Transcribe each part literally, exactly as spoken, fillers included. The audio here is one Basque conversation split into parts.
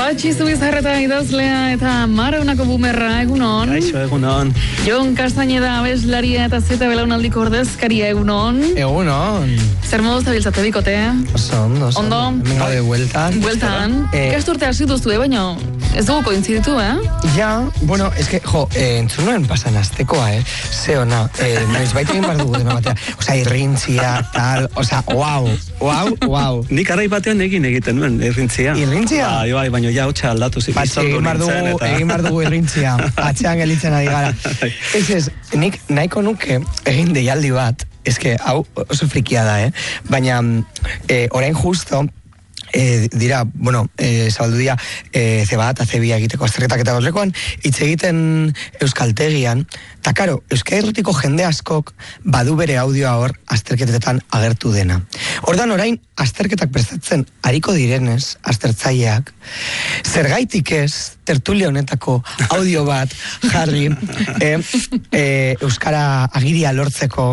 Patxi Zubizarreta idazlea eta Maraunako bumerra, egunon. Kaixo, egunon. Jon Castañeda abeslaria eta zeta belaunaldiko ordezkaria, egunon. Egunon. Zer moduz tabiltzate bikotea? Oso ondo, oso ondo. Hemen gaude bueltan. Bueltan. Eh, Ikasturte hasi duzu, eh, baina ez dugu kointziditu, eh? Ja, bueno, es que, jo, eh, entzun nuen pasan aztekoa, eh? Ze ona, eh, noiz baita egin behar dugu dena batea. Osa, irrintzia, tal, osa, guau, guau, guau. Nik arai batean egin egiten nuen, irrintzia. Irrintzia? Bai, bai, baina ja hotxa aldatu zik. Batxe, egin behar dugu, egin behar dugu irrintzia. Atxean gelitzen ari gara. Ez ez, nik nahiko nuke egin deialdi bat, ez que, hau oso frikia da, eh? Baina, eh, orain justo, E, dira, bueno, e, zabaldu dira e, ze bat, ze bi egiteko azterketak eta gozlekoan, hitz egiten euskaltegian, eta karo, Euskal Herritiko jende askok badu bere audioa hor azterketetan agertu dena. Ordan orain, azterketak prestatzen hariko direnez, aztertzaileak, zergaitik ez, tertulia honetako audio bat jarri, e, e, Euskara agiria lortzeko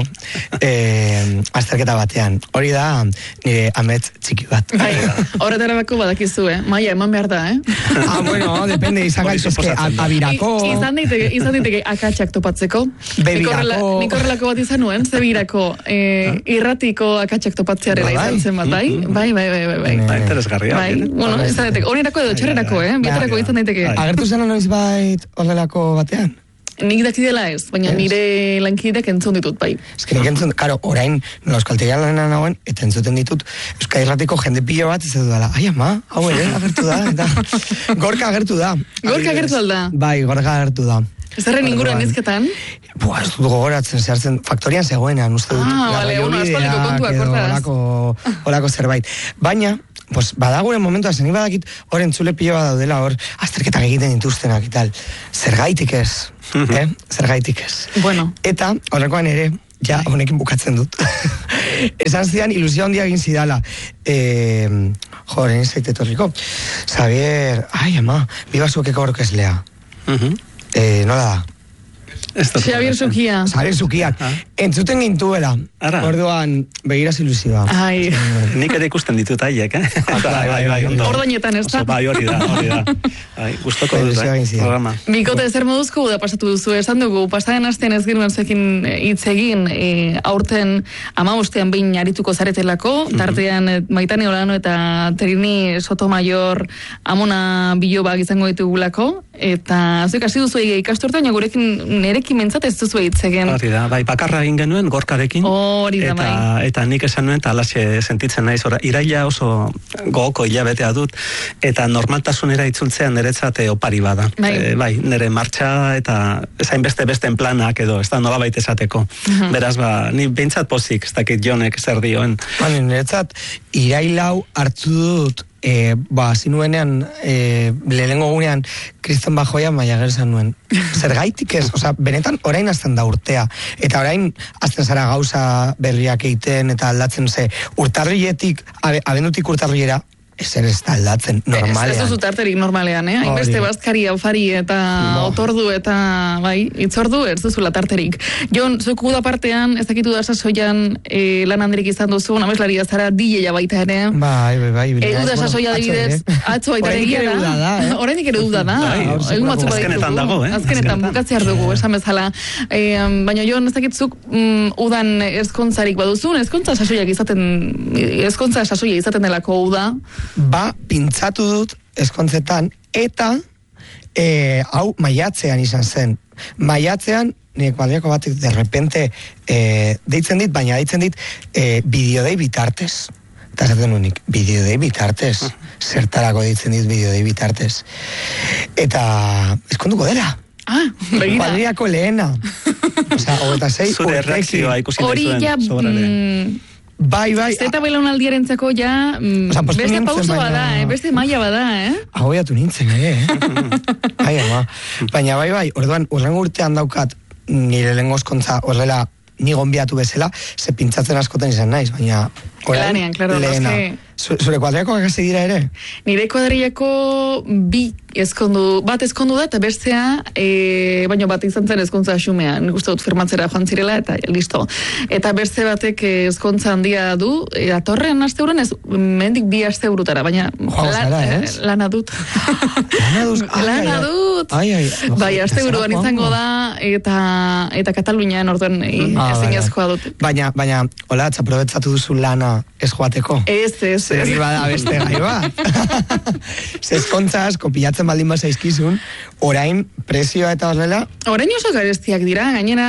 e, azterketa batean. Hori da, nire amets txiki bat. Bai, horretarako badakizu, eh? Maia, eman behar da, eh? Ah, bueno, depende, izan gaituzke, abirako. Izan daiteke, izan daiteke akatsak topatzeko. Bebirako. Nik horrelako bat izan nuen, zebirako eh, irratiko akatsak topatzearela izan zen bat, bai? Bai, bai, bai, bai. bai. Ba, interesgarria. Bai, bueno, izan daiteke, honirako edo txerrerako, eh? Bietarako izan daiteke. Agertu zen noiz bait horrelako batean? Nik dakidela ez, baina Ez. nire lankideak entzun ditut, bai. Ez que nik entzun, karo, orain, nola euskaltegian lanean nagoen, eta entzuten ditut, Euskal Herratiko jende pilo bat, ez dudala, ai ama, hau ere, agertu da, eta gorka agertu da. Gorka agertu alda. Bai, gorka agertu da. Ez erren inguruan izketan? Bua, ez dut gogoratzen, zehartzen, faktorian zegoenean, uste dut. Ah, bale, bueno, aspaldiko kontuak, hortaz. Olako, olako zerbait. Baina, pues, badaguren momentua, zen badakit, hor entzule pilo bat daudela, hor, azterketak egiten dituztenak, eta zergaitik ez, eh? Zergaitik ez. Bueno. Eta, horrekoan ere, ja, honekin bukatzen dut. Esan zidan, ilusio handia egin zidala. E, jo, horrein zaite torriko. Xavier, ai, ama, biba zuekeko orkeslea. Eh, nola da? Xavier Zukia. Xavier Zukiak. Entzuten gintuela. Ara. Orduan, begiraz ilusioa. Ai. Nik ere ikusten ditut haiek, eh? Bai, bai, bai, ondo. Ordainetan ez da. Oso, bai, hori da, hori da. Bai, gustoko dut, Ilusioa egin eh, zidan. programa. Bikote, zer moduzko da pasatu duzu, esan dugu, pasaren astean ez genuen zekin hitz egin, e, aurten amabostean behin arituko zaretelako, tartean e, Maitane Olano eta Trini Sotomayor amona bilobak izango ditugulako, eta zuek hasi duzu ikasturtean, gurekin nerekin mentzat ez duzu hitz egin. Hori da, bai, bakarra egin genuen gorkarekin. Hori da, eta, bai. Eta nik esan nuen, eta alaxe sentitzen naiz, ora, iraila oso gogoko hilabetea dut, eta normaltasunera itzultzea niretzat opari bada. Bai. E, bai, nire martxa eta ezain beste besten planak edo, ez da nola baita esateko. Beraz, ba, ni behintzat pozik, ez dakit Jonek zer dioen. Bale, niretzat, irailau hartu dut, e, ba, zinuenean, e, lehenengo gunean, Kriston Bajoia maia gertzen nuen. Zergaitik ez, oza, benetan orain azten da urtea. Eta orain azten zara gauza berriak egiten eta aldatzen ze. Urtarrietik, abe, abendutik urtarriera, ezer ez da aldatzen, normalean. Ez duzu tarterik normalean, eh? Hainbeste bazkari, aufari eta No. otordu eta, bai, itzordu, ez duzula tarterik. Jon, zuk uda partean, ez dakitu da sasoian e, lan handirik izan duzu, ameslaria zara dilleia baita ere. Bai, bai, bai. E, uda sasoia adibidez, atzo baita ere egia da. Oraindik ere uda da. Bai, Egun batzuk azkenetan baditugu. dago, eh? Azkenetan bukatzear dugu, esan bezala. E, baina Jon, ez dakitzuk mm, udan ezkontzarik baduzun, ezkontza sasoiak izaten, ezkontza sasoia izaten delako uda. Ba, pintzatu dut eskontzetan, eta e, hau maiatzean izan zen. Maiatzean, nire baliako batek de repente e, deitzen dit, baina deitzen dit e, bideodei bitartez. Eta zaten unik, bideodei bitartez. Zertarako deitzen dit bideodei bitartez. Eta eskonduko dela. Ah, begira. Kuadriako lehena. Osa, hogeta sei Zure reakzioa ikusi nahi Hori zuen. ja, sobrare. mm, Bai, bai. zeta belaunaldiarentzako ja, mm, Osa, postu beste nintzen, pauso baina- bada, eh? Beste maila bada, eh? Agoiatu nintzen, ere, eh? Ai, ama. Baina bai, bai, orduan, urrengo urtean daukat nire lehengo eskontza horrela ni gonbiatu bezala, ze pintzatzen askotan izan naiz, baina Lanean, claro. Lehena. Zure kuadriako hasi dira ere? Nire kuadriako bi ezkondu, bat ezkondu da, eta bestea, e, baino bat izan zen ezkontza xumean, nik uste dut firmatzera joan zirela, eta listo. Eta beste batek ezkontza handia du, e, atorrean aste huren ez, mendik bi aste burutara, baina lan, lana dut. Lana dut? Lana dut! Ai, ai. Bai, aste buruan izango da, eta eta Katalunian orduan ezin ezkoa dut. Baina, baina, hola, txaprobetzatu duzu lana ez joateko? Ez, ez. Zer bada beste gai bat. Zezkontza asko pilatzen baldin bazaizkizun, orain prezioa eta horrela? Orain oso garestiak dira, gainera,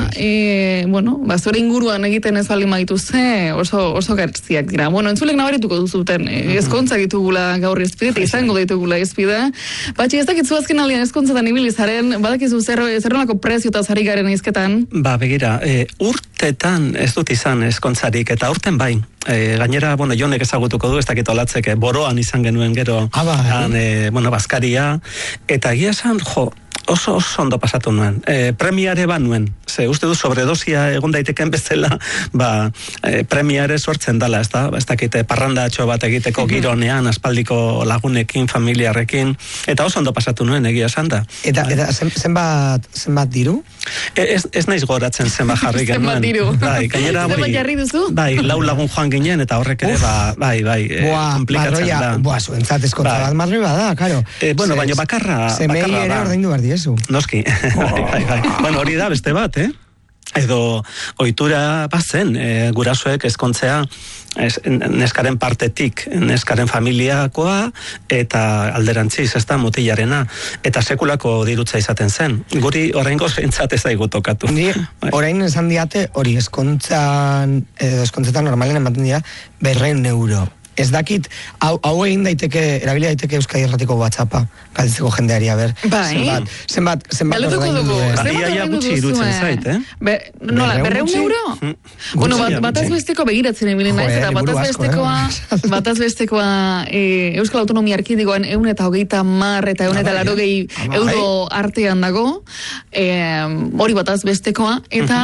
e, bueno, bazore inguruan egiten ez baldin maituzte, oso, oso garestiak dira. Bueno, entzulek nabarituko duzuten, e, ezkontza ditugula gaur ezpide, eta izango ditugula ezpide. Batxe, ez dakitzu azken aldean ezkontzatan ibilizaren, badakizu zer, zerrelako prezio eta zari garen izketan? Ba, begira, e, urtetan ez dut izan ezkontzarik, eta urten bai. E, gainera, bueno, jonek ezagutuko du, ez dakit olatzeke, boroan izan genuen gero, ah, han, e, bueno, Baskaria, eta egia esan, jo, oso oso ondo pasatu nuen. E, premiare ba nuen. Ze, uste du, sobredosia egon daiteken bezala, ba, e, premiare sortzen dala, ez da? Ez dakite, parrandatxo bat egiteko gironean, aspaldiko lagunekin, familiarrekin, eta oso ondo pasatu nuen, egia esan da. Eta, eta zen, zenbat, zenbat diru? E, ez, ez naiz goratzen zenbat jarri genuen. Zenbat diru? Bai, gainera, zenbat jarri duzu? Bai, lau lagun joan ginen, eta horrek ere, ba, bai, bai, e, komplikatzen marroia, da. Boa, zuentzat eskontza bat marroi bada, karo. E, bueno, baina bakarra, Zemei bakarra ere da. ordaindu behar diezu. Noski, bai, bai, bai. Bueno, hori da beste bat, eh? Edo ohitura bazen, e, gurasoek ezkontzea es, neskaren partetik, neskaren familiakoa eta alderantziz, ez da, mutilarena, eta sekulako dirutza izaten zen. Guri oraingo zeintzat ez daigu tokatu. Ni orain esan diate, hori eskontzan, edo eskontzetan normalen ematen dira, berreun euro. Ez dakit, hau, hau egin daiteke, erabili daiteke Euskadi Erratiko WhatsAppa, galtzeko jendeari, a ber. Bai. Zenbat, zenbat, zenbat ordaindu dugu. Ia, ia gutxi irutzen zait, eh? Be, nola, berreun euro? Mm. Bueno, bat, bataz besteko begiratzen egin naiz, eta bataz bestekoa, eh? bataz bestekoa e, Euskal Autonomia Erkidegoan eun eta hogeita mar eta eun eta laro gehi euro artean dago, e, hori bataz bestekoa, eta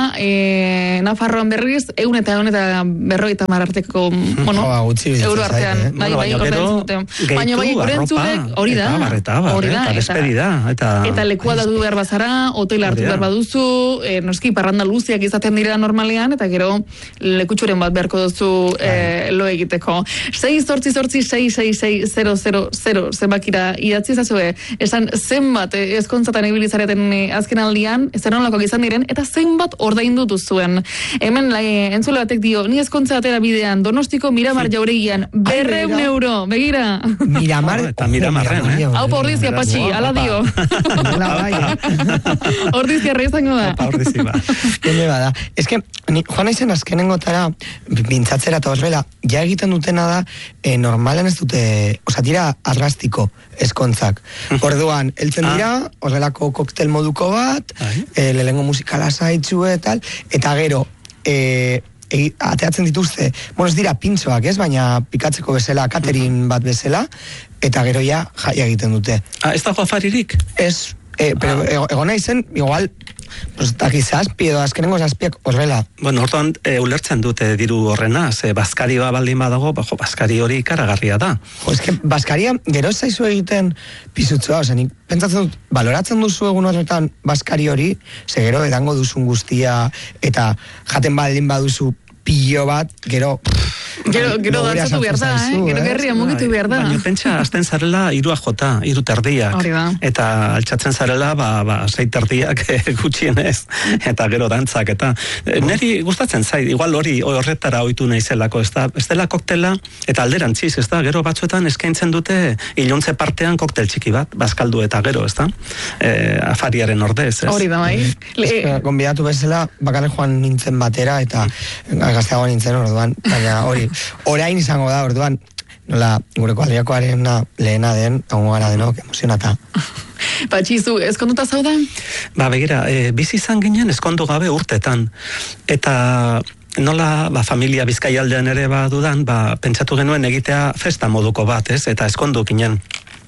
e, Nafarroan berriz, eun eta eun eta berrogeita mar arteko, bueno, euro artean, eh? bai, bai, ordaintzen dute. Baina bai, gurentzulek, hori da, hori da, eta eta lekua da du behar bazara, hotel hartu behar baduzu, e, noski parranda luziak izaten dira normalean, eta gero lekutxuren bat beharko duzu e, lo egiteko. sei zortzi zortzi sei sei sei zero zero zero zenbakira idatzi zazue, esan zenbat ezkontzatan ibilizareten azken aldian, zer nolako izan diren, eta zenbat ordaindu duzuen. Hemen e, entzule batek dio, ni ezkontza atera bidean, Donostiko Miramar jauregian, berreun euro, begira. Miramar, eta Miramarren, eh? Hau pa ordizia, patxi, ala dio. Ordizia reizango da. Ordizia, ba. Hene bada. Ez que, joan aizen azkenengotara, bintzatzera eta horrela, ja egiten dutena da, e, normalen ez dute, oza, tira arrastiko eskontzak. Orduan, eltzen dira, horrelako koktel moduko bat, e, lehengo musikala zaitxue eta tal, eta gero, e, E, ateatzen dituzte, bueno, ez dira pintzoak, ez, baina pikatzeko bezala, catering bat bezala, eta gero ja jaia egiten dute. Ah, ez da joafaririk? Ez, e, pero ah. egon nahi zen, igual, pues, taki zazpi edo azkenengo zazpiak horrela. Bueno, orduan, e, ulertzen dute diru horrena, ze Baskari baldin badago, bajo, Baskari hori ikaragarria da. Jo, ez que Baskaria, gero ez zaizu egiten pizutzua, oza, nik pentsatzen dut, baloratzen duzu egun horretan Baskari hori, ze gero edango duzun guztia, eta jaten baldin baduzu pilo bat, gero... Gero, gero dantzatu behar da, eh? Gero gerria mugitu behar da. Baina pentsa, azten zarela iru jota, iru terdiak. Eta altxatzen zarela, ba, ba, sei terdiak gutxienez, eta gero dantzak, eta niri gustatzen zait, igual hori horretara ohitu naizelako, ez da, ez dela koktela, eta alderantziz, ez da, gero batzuetan eskaintzen dute iluntze partean koktel txiki bat, bazkaldu eta gero, ez da, e, afariaren ordez, ez? Hori da, bai. Gonbidatu bezala, bakarrik joan nintzen batera, eta gazteago nintzen orduan, baina hori, orain izango da, orduan, nola, gure kuadriakoaren lehena den, egongo gara denok, emozionata. Patxizu, eskonduta zauda? Ba, begira, e, bizi izan ginen eskondu gabe urtetan, eta nola, ba, familia Bizkaialdean ere badudan, ba, pentsatu genuen egitea festa moduko bat, ez, eta eskondu ginen.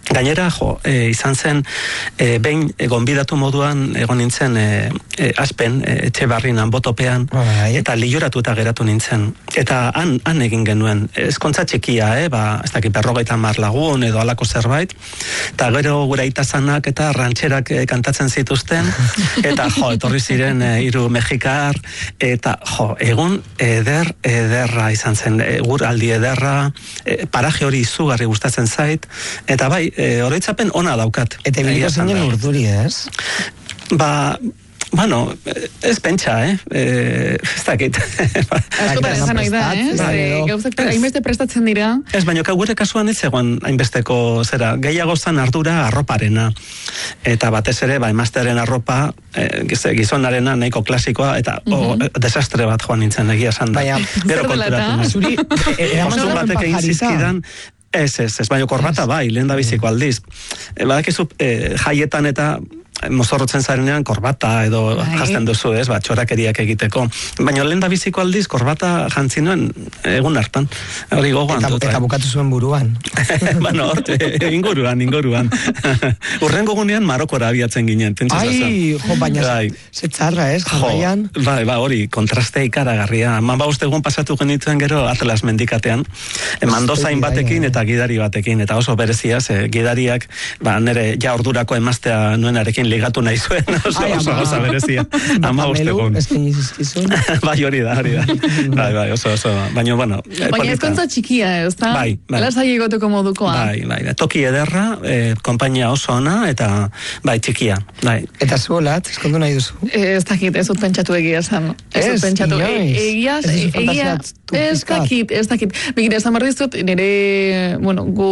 Gainera, jo, e, izan zen, e, behin e, gonbidatu moduan egon nintzen e, e, Aspen, e, etxe barrinan, botopean, Bai. eta lioratuta geratu nintzen. Eta han, han egin genuen, ezkontza txikia, eh, ba, ez dakit berrogeita hamar lagun edo alako zerbait, eta gero gure aitazanak eta rantxerak e, kantatzen zituzten, eta jo, etorri ziren e, hiru mexikar, eta jo, egun eder, ederra izan zen, e, guraldi ederra, e, paraje hori izugarri gustatzen zait, eta bai, E, oroitzapen ona daukat. Eta biliko zinen urduri, ez? Ba, bueno, ez pentsa, eh? E, ez dakit. Askotan esan nahi da, eh? Gauzak hainbeste prestatzen dira. Ez, baina gure kasuan ez egon hainbesteko zera. Gehiago zan ardura arroparena. Eta batez ere, ba, emaztearen arropa, e, gizonarena nahiko klasikoa, eta uh-huh. o, desastre bat joan nintzen egia esan da. Baina, gero konturatu. Zuri, eraman batek egin zizkidan, Ez, ez, ez, baina korbata bai, lehen da biziko aldiz. E, badakizu, e, jaietan eta mozorrotzen zarenean korbata edo jazten duzu, ez, bat, txorakeriak egiteko. Baina lehen da biziko aldiz korbata jantzi nuen egun hartan. Hori gogoan dut. Eta bukatu zuen buruan. Bueno, orte, inguruan, inguruan. Urren gogunean Marokora abiatzen ginen. Ai, jo, baina ze txarra, ez, jarraian. Bai, ba, hori, kontraste ikaragarria. Man ba uste egun pasatu genituen gero Atlas mendikatean. Mandozain batekin eta gidari batekin. Eta oso berezia, ze gidariak, ba, nere ja ordurako emaztea nuenarekin ligatu nahi zuen, oso, Ai, oso, oso berezia. Ama ustegun. Bai, hori da, hori da. Bai, bai, oso, oso. Baina, bueno. Baina ezkontza txikia, ez da? Bai, bai. Lasai egoteko modukoa. Bai, bai. Toki ederra, eh, kompainia oso ona, eta, bai, txikia. Bai. Eta zuolat, eskondu nahi duzu? Ez dakit, ez dut pentsatu egia esan. Ez dut pentsatu. Egia, egia, ez dakit, ez dakit. Begira, esan barri dut, nire, bueno, gu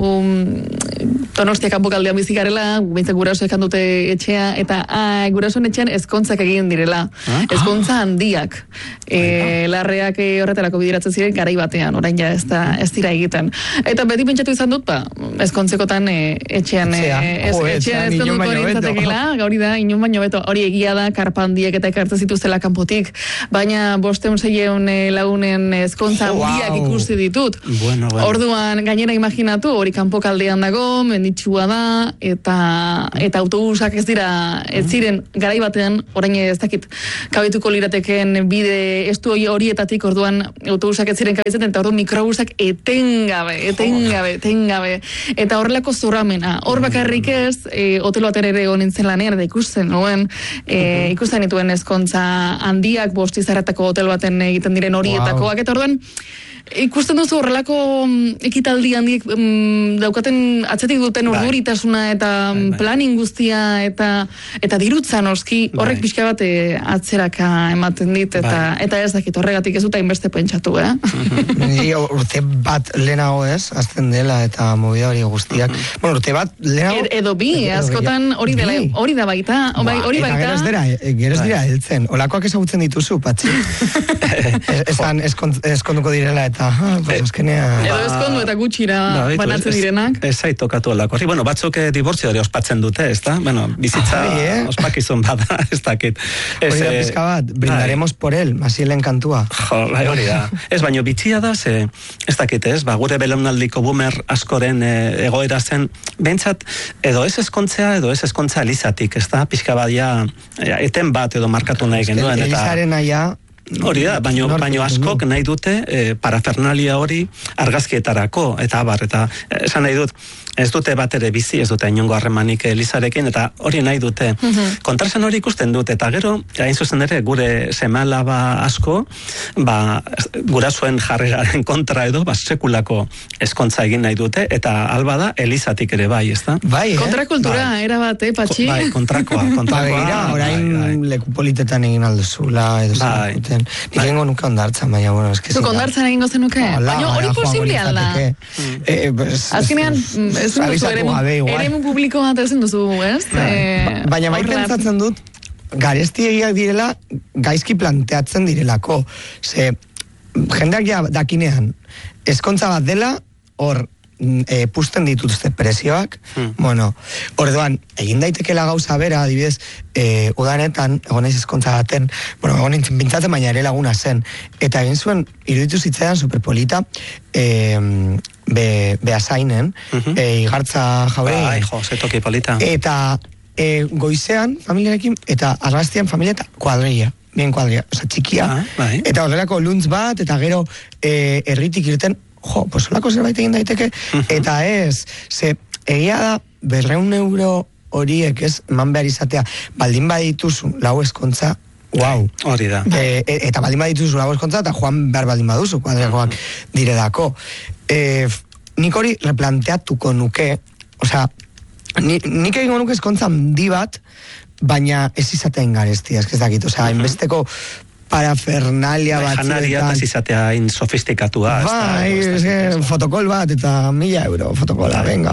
Donostia kanpokaldean bizigarela, bintzak guraso ekan dute etxea, eta ah, gurasoen etxean ezkontzak egin direla. Ah? Ezkontza handiak. E, larreak horretarako bideratzen ziren garai batean, orain ja ez, da, ez dira egiten. Eta beti pentsatu izan dut, ba, ezkontzekotan e, etxean e, ez, jo, etxean ez dut orientatekela, gauri da, inon baino beto, hori egia da, karpandiek eta ekartzen zituztela kanpotik, baina bosteun zeieun e, lagunen ezkontza handiak wow. ikusi ditut. Bueno, bueno. Orduan, gainera imaginatu, hori kanpokaldean dago, menditsua da, eta eta autobusak ez dira, ez ziren garai batean, orain ez dakit kabetuko lirateken bide estu horietatik, orduan autobusak ez ziren kabetzen, eta orduan mikrobusak etengabe, etengabe, etengabe, eta horrelako zorramena, hor bakarrik ez, e, hotel baten ere honintzen lanean, da ikusten, noen, e, ikusten dituen ezkontza handiak, bostizaratako hotel baten egiten diren horietakoak, eta orduan, ikusten duzu horrelako ekitaldi handiek um, daukaten atzetik duten urduritasuna eta bai, bai. Planin guztia eta eta dirutza noski horrek bai. Pixka bat atzeraka ematen dit eta bai. Eta ez dakit horregatik ez dut hainbeste pentsatu, eh? Ni urte bat lehenago ez, azten dela eta movida hori guztiak. Bueno, urte bat lehenago... Ed, edo bi, edo, askotan hori dela, hori da baita, ba, hori baita... Eta geroz dira, geroz dira heltzen. Olakoak ezagutzen dituzu, patxi. Esan eskonduko direla eta aha, pues azkenean... Edo ezkondu eta gutxira ba, banatzen direnak. Ez zait tokatu olako. Bueno, batzuk dibortzio hori ospatzen dute, ez da? Bueno, bizitza ah, eh? Ospakizun bada, ez dakit. Hori da pizka bat, brindaremos por él, Masielen kantua. Jo, bai, hori da. Ez, baino bitxia da, ze, ez dakit, ez? Ba, gure belaunaldiko boomer askoren e, egoera zen, behintzat, edo ez eskontzea, edo ez eskontzea elizatik, ez da? Pizka bat, ja, eten bat edo markatu nahi genuen. Elizaren aia... Hori da, baino, baino askok nahi dute e, parafernalia hori argazkietarako, eta abar, eta esan nahi dut, ez dute bat ere bizi, ez dute inongo harremanik Elizarekin, eta hori nahi dute. Mm-hmm. Kontrasen hori ikusten dut, eta gero, hain zuzen ere, gure semalaba asko, ba, gurasoen jarreraren kontra edo, ba, sekulako eskontza egin nahi dute, eta alba da, Elizatik ere bai, ez da? Bai, eh? Kontrakultura, bai. Era bat, eh, Patxi? Bai, kontrakoa, kontrakoa. Ba, orain bai, bai. Leku politetan egin alduzula, edo bai. Nik bai. Engo nuke ondartzan, baina, bueno, eski... Zuk ondartzan egingo zenuke? Baina hori posible alda? Azkenean, ez duzu eremu publiko bat ezin duzu, ez? Baina bai pentsatzen dut, garesti egiak direla, gaizki planteatzen direlako. Ze, jendeak ja dakinean, eskontza bat dela, hor, e, pusten dituzte prezioak, hmm. bueno, orduan, egin daitekela gauza bera, adibidez, e, udanetan, egon ez ezkontza baten, bueno, egon nintzen bintzaten, baina ere laguna zen, eta egin zuen, iruditu zitzaidan superpolita, e, be, beazainen, uh-huh. e, igartza jaure. Bai, jo, zetoki polita. Eta e, goizean, familiarekin, eta argaztian familia eta kuadrilla. Bien kuadrilla, oza, txikia. Ah, bai. Eta horrelako luntz bat, eta gero e, erritik irten, jo, pues holako zerbait egin daiteke, uh-huh. eta ez, ze, egia da, berreun euro horiek ez, eman behar izatea, baldin badituzu, lau eskontza, wow. Hori da. E, e, eta baldin badituzu, lau eskontza, eta joan behar baldin baduzu, kuadriakoak diredako. E, nik hori replanteatuko nuke, osea, ni, nik egingo nuke eskontza handi bat, baina ez izatea ingarestia, ez dakit, osea, uh-huh. inbesteko parafernalia bat. Janaria eta izatea hain sofistikatua. Bai, fotokol bat eta mila euro fotokola, venga.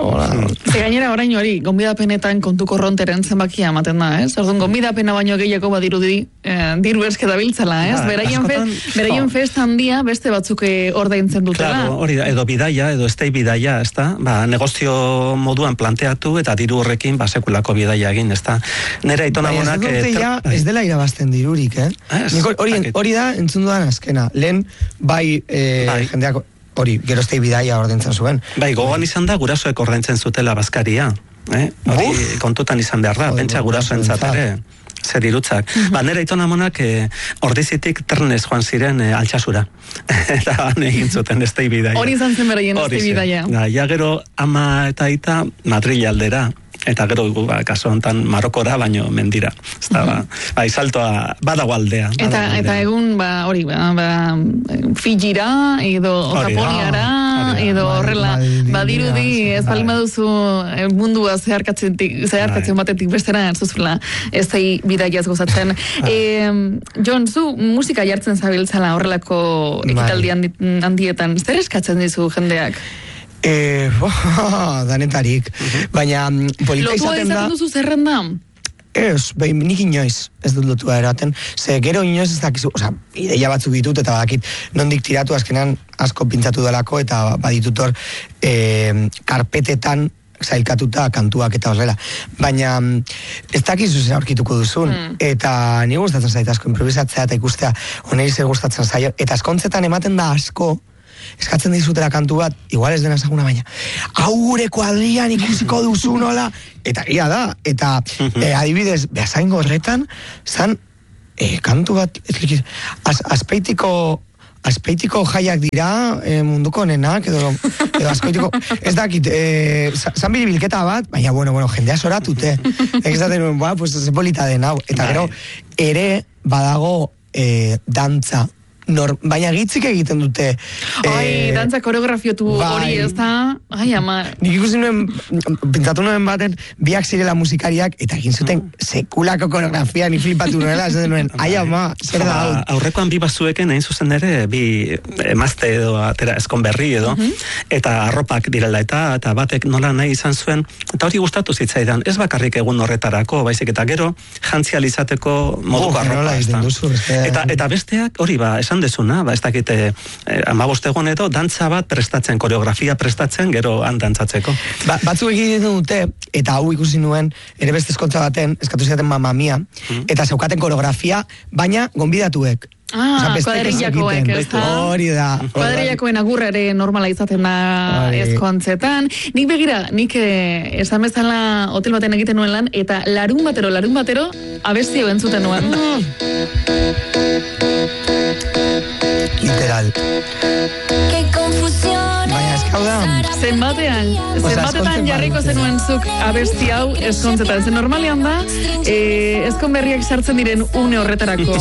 Ze gainera orain hori, gonbidapenetan kontuko ronteren zenbakia ematen da, ez? Orduan, gonbidapena baino gehiago badirudi, eh, diru eske dabiltzala, ez? Beraien, fe, beraien festa handia beste batzuk ordaintzen dutela. Claro, hori da, edo bidaia, edo estei bidaia, ez da? Ba, negozio moduan planteatu eta diru horrekin, ba, sekulako bidaia egin, ez da? Nera itonamonak... Baina ez dute ja, ez dela irabazten dirurik, eh? Hori, hori da, entzun dudan azkena. Lehen, bai, e, bai. jendeak, hori, geroztei bidaia ordaintzen zuen. Bai, gogoan izan da, gurasoek ordaintzen zutela bazkaria. Eh? Hori, Uf. kontutan izan behar da, pentsa gurasoen zatere. Zer irutzak. Mm-hmm. Ba, nera itonamonak e, ordizitik ternez joan ziren e, altxasura. Eta han egin zuten estei bidaia. Hori izan zen beraien estei bidaia. Da, ja gero ama eta aita Madrid aldera. Eta gero, ba, kaso hontan Marokora, baino mendira. Ezta, ba, ba, izaltoa, badago aldea. Eta, eta egun, ba, hori, ba, ba, Fijira, edo Japoniara, edo horrela, badirudi, ez balin baduzu mundua zeharkatzen, zeharkatzen batetik bestera, zuzula, ez da bidaiaz gozatzen. e, Jon, zu musika jartzen zabiltzala horrelako ekitaldi handietan, zer eskatzen dizu jendeak? Eh, oh, danetarik. Uh-huh. Baina polita izaten da... Lotua izaten duzu zerrenda? Ez, behin nik inoiz ez dut lotua eraten. Ze gero inoiz ez dakizu, oza, ideia batzuk ditut eta badakit nondik tiratu azkenan asko pintzatu delako eta baditut hor eh, karpetetan zailkatuta kantuak eta horrela. Baina ez dakizu zer aurkituko duzun. Mm. Eta ni gustatzen zait asko improvisatzea eta ikustea honeri zer gustatzen zaio. Eta eskontzetan ematen da asko eskatzen dizutela kantu bat, igual ez dena ezaguna baina, hau gure kuadrian ikusiko duzu nola, eta ia da, eta e, adibidez, behazaingo horretan, zan, e, kantu bat, az, azpeitiko, azpeitiko jaiak dira, e, munduko nenak, edo, edo azpeitiko, ez dakit, e, zan biribilketa bat, baina, bueno, bueno, jendea zoratute, ez daten, ba, pues, zepolita den hau, eta gero, ere, badago, e, dantza, Nor, baina gitzik egiten dute ai, eh, dantza koreografiotu hori ez da ai ama nik ikusi nuen, pintzatu nuen baten biak zirela musikariak eta egin zuten mm. sekulako koreografia ni flipatu nuela, ez nuen, ai ama zer da hau aurrekoan bi bazueken egin zuzen ere bi emazte edo atera eskon berri edo mm-hmm. eta arropak direla eta eta batek nola nahi izan zuen eta hori gustatu zitzaidan, ez bakarrik egun horretarako baizik eta gero jantzial izateko moduko oh, arropa eta, eta besteak hori ba esan dezuna, ba, ez dakite eh, amabost egon edo, dantza bat prestatzen, koreografia prestatzen, gero han dantzatzeko. Ba, batzuk egiten dute, eta hau ikusi nuen, ere beste eskontza baten, eskatu ziaten Mamma Mia, mm. eta zeukaten koreografia, baina gonbidatuek. Ah, kuadrillakoek, ez da? Hori da. Kuadrillakoen agurra ere normala izaten da eskontzetan. Nik begira, nik eh, esan bezala hotel baten egiten nuen lan, eta larun batero, larun batero, abesti entzuten nuen. Literal. Baina eskau da. Zenbatean, zenbatetan jarriko zenuen zuk abesti hau eskontzetan. Zen normalian da, eh, eskon berriak sartzen diren une horretarako.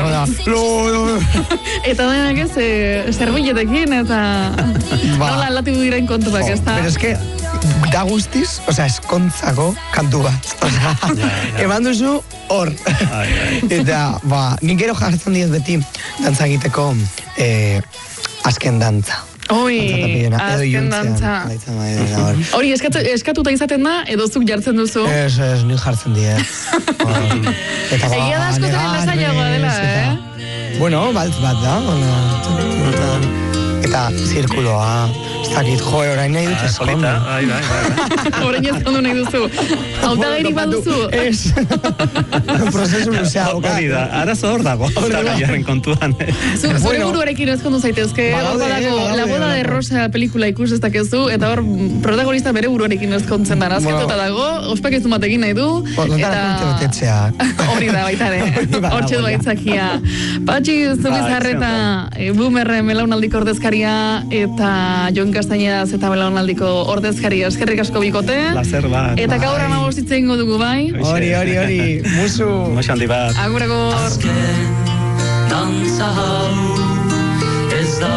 Eta denak ez, eh, zerbiletekin eta nola aldatu diren kontuak, ez da? Pero eske, da guztiz, oza, eskontzako kantu bat. Oza, eman duzu hor. Eta, ba, nik gero jartzen diez beti dantza egiteko eh, azken dantza. Oi, azken dantza. Hori, eskatuta izaten da, edo zuk jartzen duzu? Ez, ez, nik jartzen diez. Egia da asko zeren lasaiagoa dela, eh? Bueno, baltz bat da, eta zirkuloa, ez Zakit, jo, orain nahi dut eskondu. Bai, bai, bai. Orain eskondu nahi duzu. Hautagairik baduzu. Ez. Prozesu luzea. Hori da, arazo hor dago. Hautagaiaren kontuan. Zure buruarekin ezkondu zaitezke. Hor badago, La boda de Rosa pelikula ikus ez dakezu, eta hor protagonista bere buruarekin ezkontzen da. Azkatuta dago, ospakezun batekin nahi du. Eta... Hori da, baita ere. Hortxe du aitzakia. Patxi, Zubizarreta, Boomerren belaunaldiko ordezkaria, eta Jon Castañedaz eta belaunaldiko ordezkaria. Eskerrik asko bikote. Lazer bat. Eta gaur amabostitzen ingo dugu, bai? Hori, hori, hori. Musu. Musu handi bat. Agur, agur. Azken dantza hau ez da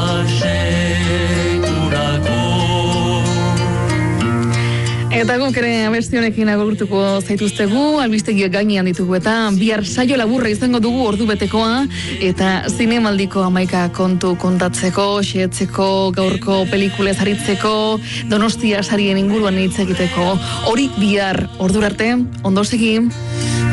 sekurako. Eta guk ere abesti honekin agurtuko zaituztegu, albistegiak gainean ditugu eta bihar saio laburra izango dugu ordu betekoa, eta zinemaldiko hamaika kontu kontatzeko, xeetzeko, gaurko pelikulez aritzeko, Donostia sarien inguruan hitz egiteko. Hori bihar ordurarte, ondo segi.